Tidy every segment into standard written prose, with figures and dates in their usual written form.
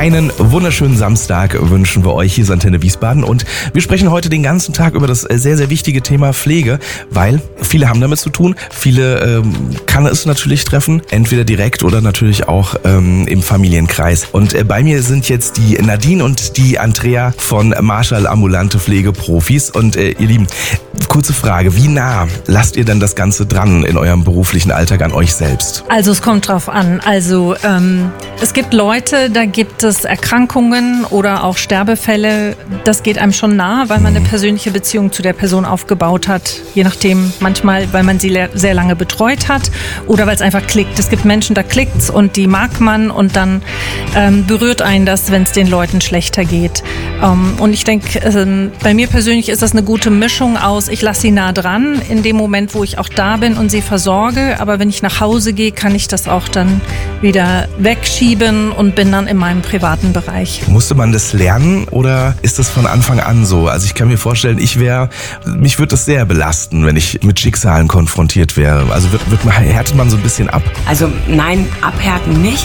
Einen wunderschönen Samstag wünschen wir euch. Hier ist Antenne Wiesbaden und wir sprechen heute den ganzen Tag über das sehr, sehr wichtige Thema Pflege, weil viele haben damit zu tun. Viele kann es natürlich treffen, entweder direkt oder natürlich auch im Familienkreis. Und bei mir sind jetzt die Nadine und die Andrea von Marschall Ambulante Pflegeprofis. Und ihr Lieben, kurze Frage, wie nah lasst ihr denn das Ganze dran in eurem beruflichen Alltag an euch selbst? Also es kommt drauf an. Also es gibt Leute, da gibt es Erkrankungen oder auch Sterbefälle. Das geht einem schon nah, weil man eine persönliche Beziehung zu der Person aufgebaut hat. Je nachdem, manchmal, weil man sie sehr lange betreut hat oder weil es einfach klickt. Es gibt Menschen, da klickt's und die mag man und dann berührt einen das, wenn es den Leuten schlechter geht. Und ich denke, bei mir persönlich ist das eine gute Mischung aus, ich lasse sie nah dran in dem Moment, wo ich auch da bin und sie versorge. Aber wenn ich nach Hause gehe, kann ich das auch dann wieder wegschieben und bin dann in meinem privaten Bereich. Musste man das lernen oder ist das von Anfang an so? Also ich kann mir vorstellen, mich würde das sehr belasten, wenn ich mit Schicksalen konfrontiert wäre. Also härtet man so ein bisschen ab? Also nein, abhärten nicht.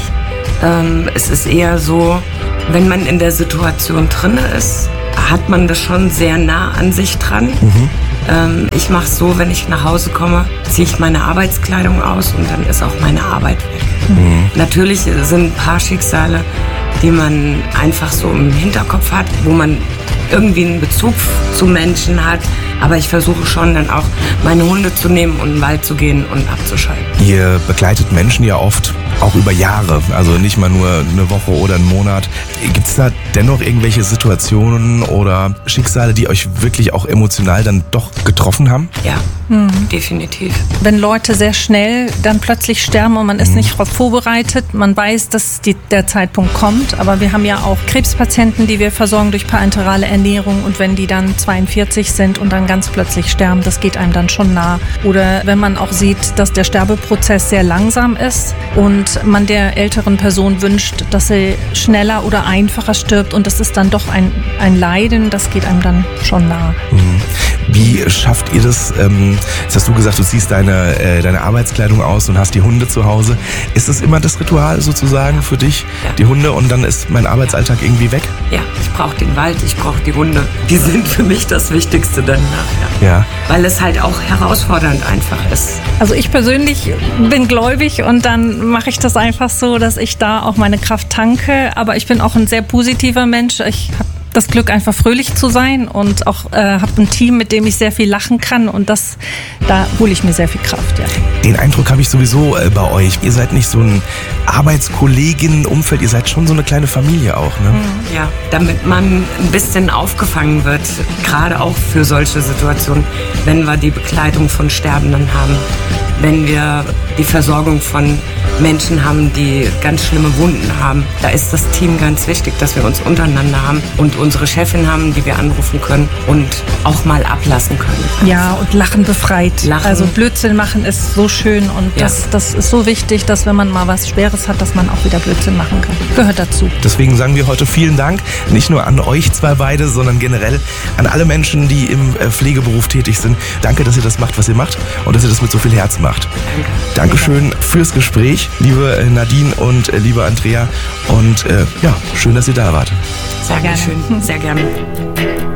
Es ist eher so, wenn man in der Situation drin ist, hat man das schon sehr nah an sich dran. Ich mache es so, wenn ich nach Hause komme, ziehe ich meine Arbeitskleidung aus und dann ist auch meine Arbeit weg. Natürlich sind ein paar Schicksale, die man einfach so im Hinterkopf hat, wo man irgendwie einen Bezug zu Menschen hat. Aber ich versuche schon dann auch meine Hunde zu nehmen und in den Wald zu gehen und abzuschalten. Ihr begleitet Menschen ja oft auch über Jahre, also nicht mal nur eine Woche oder einen Monat. Gibt es da dennoch irgendwelche Situationen oder Schicksale, die euch wirklich auch emotional dann doch getroffen haben? Ja, definitiv. Wenn Leute sehr schnell dann plötzlich sterben und man ist nicht darauf vorbereitet, man weiß, dass der Zeitpunkt kommt, aber wir haben ja auch Krebspatienten, die wir versorgen durch parenterale Ernährung und wenn die dann 42 sind und dann ganz plötzlich sterben, das geht einem dann schon nah. Oder wenn man auch sieht, dass der Sterbeprozess sehr langsam ist und man der älteren Person wünscht, dass sie schneller oder einfacher stirbt und das ist dann doch ein Leiden, das geht einem dann schon nah. Wie schafft ihr das? Jetzt hast du gesagt, du ziehst deine Arbeitskleidung aus und hast die Hunde zu Hause. Ist das immer das Ritual sozusagen für dich, die Hunde, und dann ist mein Arbeitsalltag irgendwie weg? Ja, ich brauche den Wald, ich brauche die Hunde. Die sind für mich das Wichtigste dann nachher. Ja. Weil es halt auch herausfordernd einfach ist. Also ich persönlich bin gläubig und dann mache ich das einfach so, dass ich da auch meine Kraft tanke. Aber ich bin auch ein sehr positiver Mensch. Ich habe das Glück, einfach fröhlich zu sein und auch habe ein Team, mit dem ich sehr viel lachen kann und da hole ich mir sehr viel Kraft. Ja. Den Eindruck habe ich sowieso bei euch. Ihr seid nicht so ein Arbeitskolleginnen-Umfeld, ihr seid schon so eine kleine Familie auch, ne? Ja, damit man ein bisschen aufgefangen wird, gerade auch für solche Situationen, wenn wir die Begleitung von Sterbenden haben, wenn wir die Versorgung von Menschen haben, die ganz schlimme Wunden haben. Da ist das Team ganz wichtig, dass wir uns untereinander haben und unsere Chefin haben, die wir anrufen können und auch mal ablassen können. Ja, und Lachen befreit. Lachen. Also Blödsinn machen ist so schön und das ist so wichtig, dass wenn man mal was Schweres hat, dass man auch wieder Blödsinn machen kann. Gehört dazu. Deswegen sagen wir heute vielen Dank, nicht nur an euch zwei beide, sondern generell an alle Menschen, die im Pflegeberuf tätig sind. Danke, dass ihr das macht, was ihr macht und dass ihr das mit so viel Herz macht. Danke. Dankeschön fürs Gespräch, liebe Nadine und liebe Andrea. Und schön, dass ihr da wart. Sehr gerne. Sehr gerne.